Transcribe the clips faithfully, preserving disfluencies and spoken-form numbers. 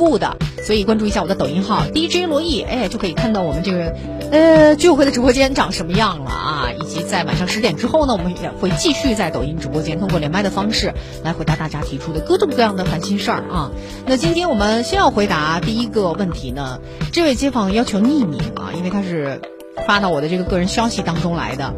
步的，所以关注一下我的抖音号 D J 罗毅，哎，就可以看到我们这个呃居委会的直播间长什么样了啊！以及在晚上十点之后呢，我们也会继续在抖音直播间通过连麦的方式来回答大家提出的各种各样的烦心事儿啊。那今天我们先要回答第一个问题呢，这位街坊要求匿名啊，因为他是发到我的这个个人消息当中来的。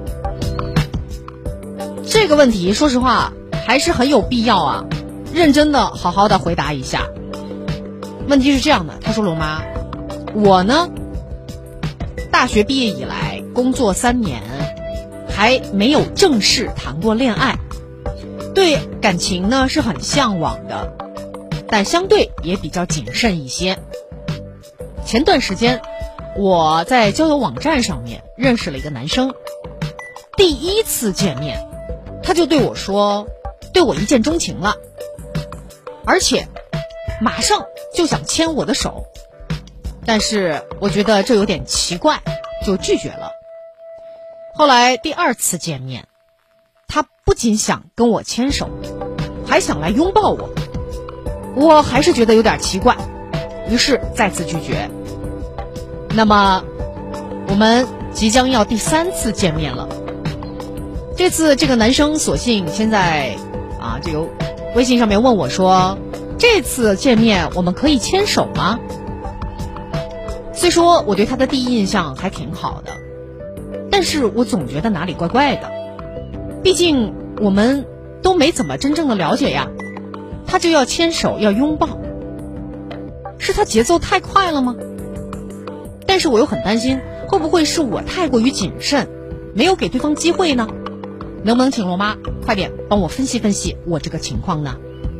这个问题说实话还是很有必要啊，认真的好好的回答一下。问题是这样的，他说罗妈，我呢大学毕业以来工作三年，还没有正式谈过恋爱，对感情呢是很向往的，但相对也比较谨慎一些。前段时间我在交友网站上面认识了一个男生，第一次见面他就对我说对我一见钟情了，而且马上就想牵我的手，但是我觉得这有点奇怪，就拒绝了。后来第二次见面，他不仅想跟我牵手，还想来拥抱我，我还是觉得有点奇怪，于是再次拒绝。那么我们即将要第三次见面了，这次这个男生索性现在啊这个微信上面问我说，这次见面我们可以牵手吗？虽说我对他的第一印象还挺好的，但是我总觉得哪里怪怪的，毕竟我们都没怎么真正的了解呀，他就要牵手要拥抱，是他节奏太快了吗？但是我又很担心，会不会是我太过于谨慎，没有给对方机会呢？能不能请罗妈快点帮我分析分析我这个情况呢？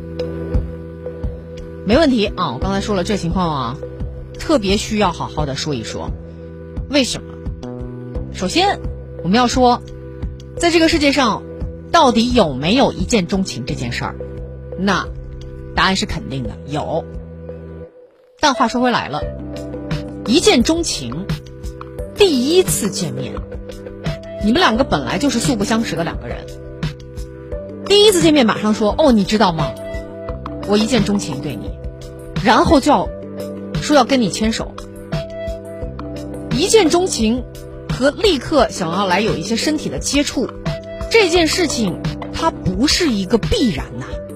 没问题啊，我刚才说了这情况啊，特别需要好好的说一说。为什么？首先我们要说，在这个世界上到底有没有一见钟情这件事儿？那答案是肯定的，有。但话说回来了，一见钟情，第一次见面，你们两个本来就是素不相识的两个人，第一次见面马上说，哦，你知道吗，我一见钟情对你，然后就要说要跟你牵手。一见钟情和立刻想要来有一些身体的接触，这件事情它不是一个必然呐、啊。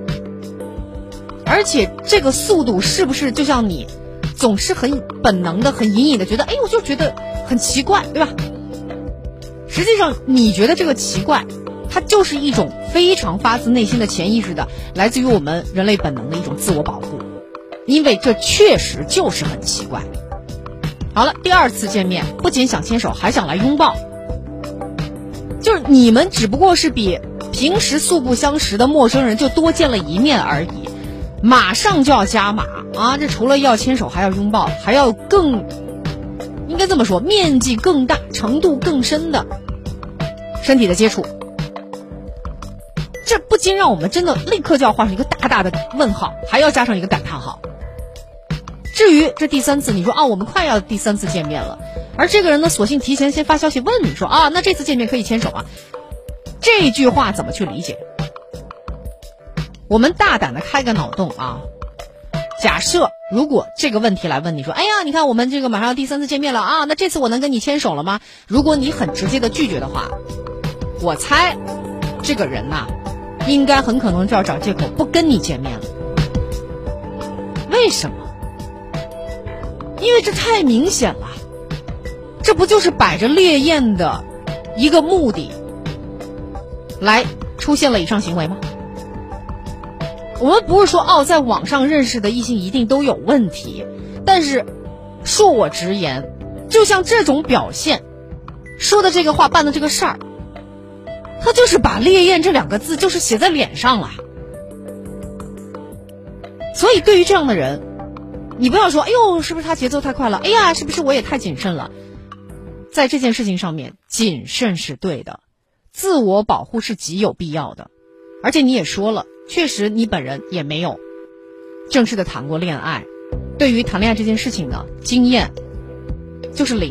而且这个速度是不是就像你总是很本能的很隐隐的觉得，哎，我就觉得很奇怪，对吧？实际上你觉得这个奇怪，它就是一种非常发自内心的潜意识的来自于我们人类本能的一种自我保护，因为这确实就是很奇怪。好了，第二次见面不仅想牵手还想来拥抱，就是你们只不过是比平时素不相识的陌生人就多见了一面而已，马上就要加码啊！这除了要牵手还要拥抱，还要更应该这么说，面积更大程度更深的身体的接触，这不禁让我们真的立刻就要画上一个大大的问号，还要加上一个感叹号。至于这第三次，你说啊，我们快要第三次见面了，而这个人呢，索性提前先发消息问你说啊，那这次见面可以牵手啊？这句话怎么去理解？我们大胆的开个脑洞啊，假设如果这个问题来问你说，哎呀，你看我们这个马上要第三次见面了啊，那这次我能跟你牵手了吗？如果你很直接的拒绝的话，我猜这个人呐、啊，应该很可能就要找借口不跟你见面了。为什么？因为这太明显了，这不就是摆着猎艳的一个目的来出现了以上行为吗？我们不是说哦，在网上认识的异性一定都有问题，但是恕我直言，就像这种表现，说的这个话办的这个事儿，他就是把烈焰这两个字就是写在脸上了。所以对于这样的人，你不要说哎呦是不是他节奏太快了，哎呀是不是我也太谨慎了。在这件事情上面，谨慎是对的，自我保护是极有必要的。而且你也说了，确实你本人也没有正式的谈过恋爱，对于谈恋爱这件事情呢，经验就是零。